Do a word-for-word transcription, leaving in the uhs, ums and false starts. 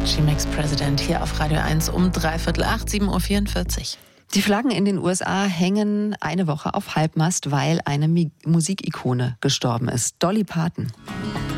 G-Mex President hier auf Radio eins um dreiviertel acht, sieben Uhr vierundvierzig. Die Flaggen in den U S A hängen eine Woche auf Halbmast, weil eine Mi- Musikikone gestorben ist. Dolly Parton.